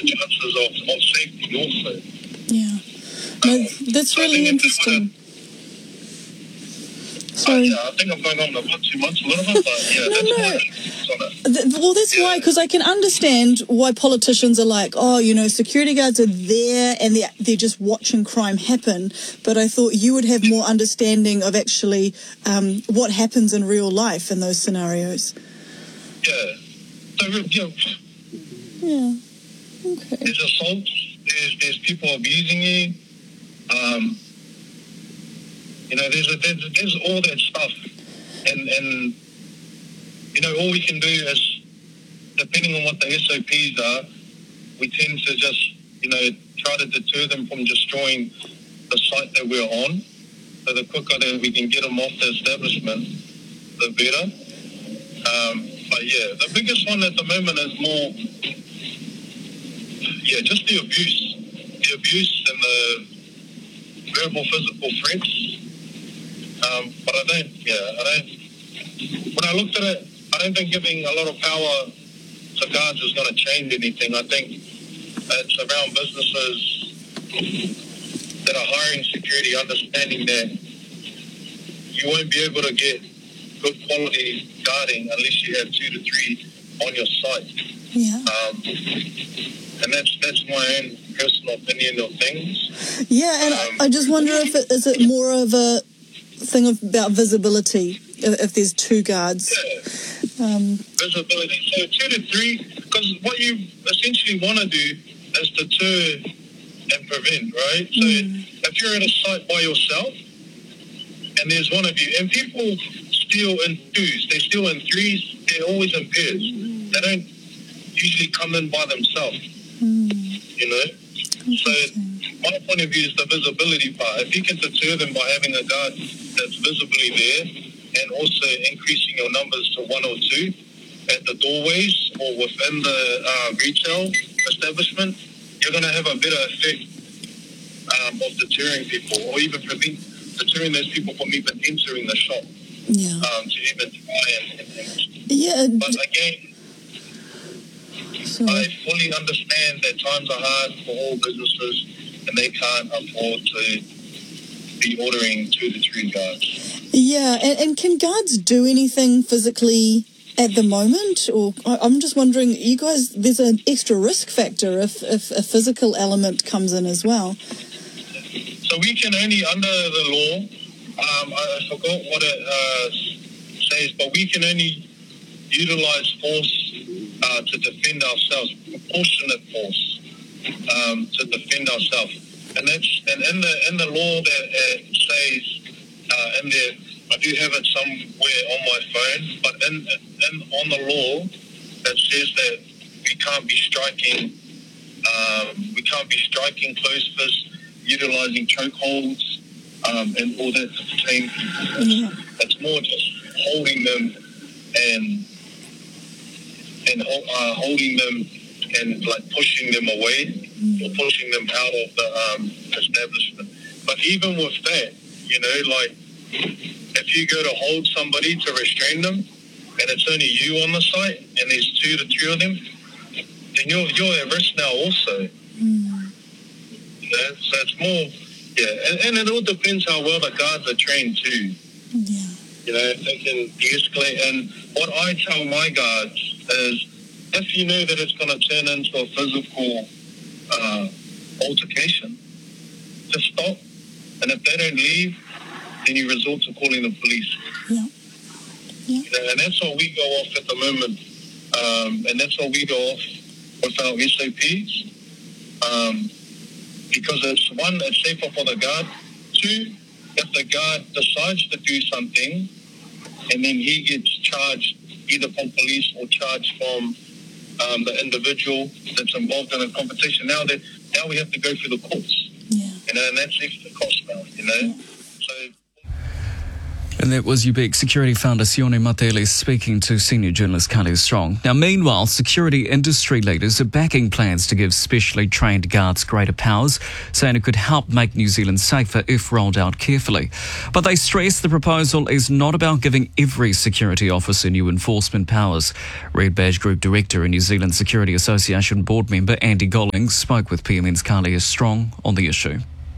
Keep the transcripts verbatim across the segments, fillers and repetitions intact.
the chances of, of safety also. Yeah. No, Um, that's so I really think if they interesting. would've- Sorry. Uh, yeah, I think I'm going on a bit too much a little bit, but yeah, No, that's no. my thoughts on it. Th- Well, that's why, Yeah. because I can understand why politicians are like, oh, you know, security guards are there and they're, they're just watching crime happen. But I thought you would have more understanding of actually um, what happens in real life in those scenarios. Yeah. So, yeah, Yeah. Okay. there's assault, there's, there's people abusing you, um, you know, there's, a, there's, there's all that stuff. And, and, you know, all we can do is, depending on what the S O Ps are, we tend to just, you know, try to deter them from destroying the site that we're on. So the quicker that we can get them off the establishment, the better. Um, but yeah, the biggest one at the moment is more, yeah, just the abuse. The abuse and the verbal, physical threats. Um, but I don't, yeah, I don't, when I looked at it, I don't think giving a lot of power to guards is going to change anything. I think it's around businesses that are hiring security, understanding that you won't be able to get good quality guarding unless you have two to three on your site. Yeah. Um, and that's that's my own personal opinion of things. Yeah, and Um, I just wonder if it is it more of a thing of, about visibility if, if there's two guards. Yeah. Um, Visibility. So two to three, because what you essentially want to do is deter and prevent, right? So Mm. if you're at a site by yourself and there's one of you, and people steal in twos, they steal in threes, they're always in pairs. They don't usually come in by themselves, mm, you know? So interesting. my point of view is the visibility part. If you can deter them by having a guard that's visibly there and also increasing your numbers to one or two at the doorways or within the uh, retail establishment, you're going to have a better effect um, of deterring people, or even prevent deterring those people from even entering the shop Yeah. um, to even try and, and, and Yeah. but again, So, I fully understand that times are hard for all businesses and they can't afford to be ordering two to three guards. yeah, and, and can guards do anything physically at the moment? Or I- I'm just wondering, you guys, there's an extra risk factor if, if a physical element comes in as well. So we can only, under the law, um, I, I forgot what it uh, says, but we can only utilize force uh, to defend ourselves, proportionate force um, to defend ourselves. And that's and in the in the law that it says uh, in there, I do have it somewhere on my phone, but in, in on the law that says that we can't be striking, um, we can't be striking closed fists, utilizing chokeholds, um, and all that to detain people. Yeah. It's more just holding them and and uh, holding them and like pushing them away or pushing them out of the um, establishment. But even with that, you know, like if you go to hold somebody to restrain them and it's only you on the site and there's two to three of them, then you're, you're at risk now also. Mm. You know? So it's more, yeah, and, and it all depends how well the guards are trained too. Yeah. You know, if they can de-escalate. And what I tell my guards is, if you know that it's going to turn into a physical uh, altercation, just stop. And if they don't leave, then you resort to calling the police. Yeah. Yeah. You know, and that's what we go off at the moment. Um, and that's what we go off with our S O Ps. Um, because it's, one, it's safer for the guard. Two, if the guard decides to do something and then he gets charged either from police or charged from um, the individual that's involved in a competition, now that now we have to go through the courts. Yeah. You know, and that's extra cost now, you know. Yeah. So And And that was U B I C security founder Sione Matele speaking to senior journalist Carly Strong. Now, meanwhile, security industry leaders are backing plans to give specially trained guards greater powers, saying it could help make New Zealand safer if rolled out carefully. But they stress the proposal is not about giving every security officer new enforcement powers. Red Badge Group Director and New Zealand Security Association board member Andy Gollings spoke with P M N's Carly Strong on the issue.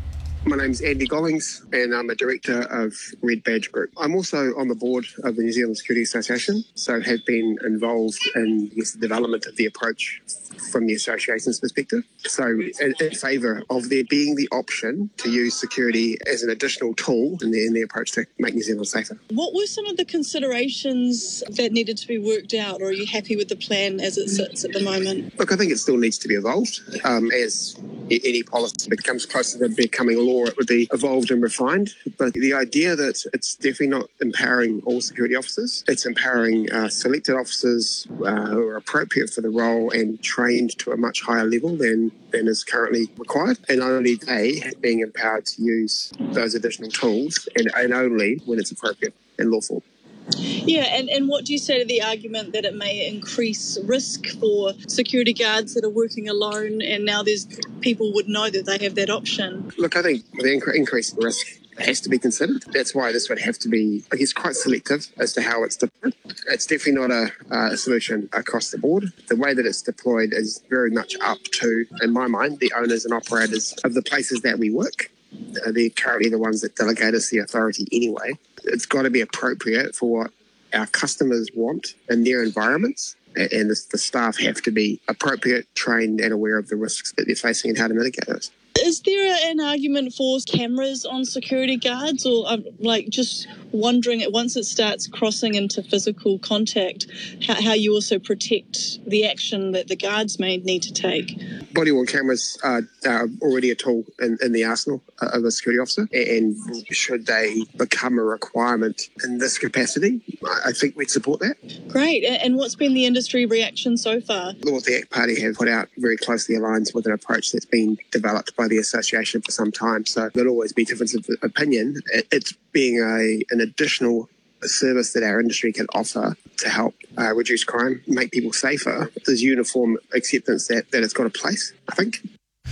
My name's Andy Gollings and I'm a director of Red Badge Group. I'm also on the board of the New Zealand Security Association, so have been involved in I guess, the development of the approach from the association's perspective. So in, in favour of there being the option to use security as an additional tool in the, in the approach to make New Zealand safer. What were some of the considerations that needed to be worked out, or are you happy with the plan as it sits at the moment? Look, I think it still needs to be evolved. Um, as any policy becomes closer to becoming law, it would be evolved and refined. But the idea that it's definitely not empowering all security officers, it's empowering uh, selected officers uh, who are appropriate for the role and trained to a much higher level than, than is currently required. And only they being empowered to use those additional tools and, and only when it's appropriate and lawful. Yeah, and, and what do you say to the argument that it may increase risk for security guards that are working alone, and now there's people would know that they have that option? Look, I think the incre- increase in risk has to be considered. That's why this would have to be, I guess, quite selective as to how it's deployed. It's definitely not a, a solution across the board. The way that it's deployed is very much up to, in my mind, the owners and operators of the places that we work. Uh, they're currently the ones that delegate us the authority anyway. It's got to be appropriate for what our customers want in their environments, and the, the staff have to be appropriate, trained and aware of the risks that they're facing and how to mitigate those. Is there an argument for cameras on security guards, or um, like just wondering once it starts crossing into physical contact, how, how you also protect the action that the guards may need to take? Body-worn cameras are, are already a tool in, in the arsenal of a security officer, and should they become a requirement in this capacity, I think we'd support that. Great. And what's been the industry reaction so far? What the ACT Party have put out very closely aligns with an approach that's been developed by the association for some time, so there'll always be differences of opinion. It's being a an additional service that our industry can offer to help uh, reduce crime, make people safer. There's uniform acceptance that, that it's got a place, I think.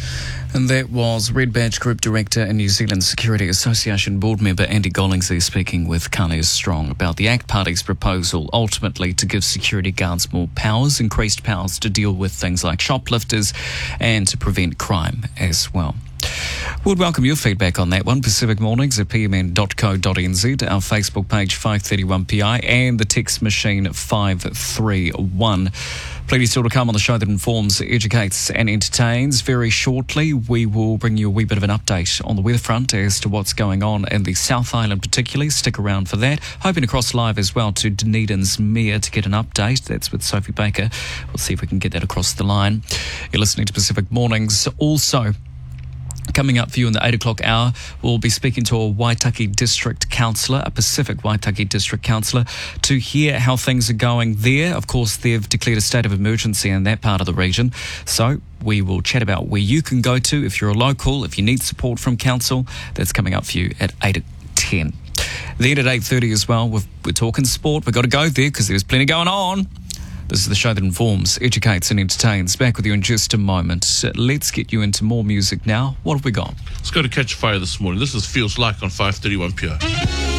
And that was Red Badge Group Director and New Zealand Security Association board member Andy Gollings there speaking with Carly Strong about the ACT Party's proposal ultimately to give security guards more powers, increased powers to deal with things like shoplifters and to prevent crime as well. We'd welcome your feedback on that one. Pacific Mornings at p m n dot co dot n z, our Facebook page five thirty-one P I and the text machine five three one. Plenty still to come on the show that informs, educates and entertains. Very shortly, we will bring you a wee bit of an update on the weather front as to what's going on in the South Island particularly. Stick around for that. Hoping to cross live as well to Dunedin's Mayor to get an update. That's with Sophie Baker. We'll see if we can get that across the line. You're listening to Pacific Mornings. Also, coming up for you in the eight o'clock hour, we'll be speaking to a Waitaki District Councillor, a Pacific Waitaki District Councillor, to hear how things are going there. Of course, they've declared a state of emergency in that part of the region. So we will chat about where you can go to if you're a local, if you need support from council. That's coming up for you at eight ten. Then at eight thirty as well, we're, we're talking sport. We've got to go there because there's plenty going on. This is the show that informs, educates and entertains. Back with you in just a moment. Let's get you into more music now. What have we got? Let's go to Catch a Fire this morning. This is Feels Like on five thirty-one P I.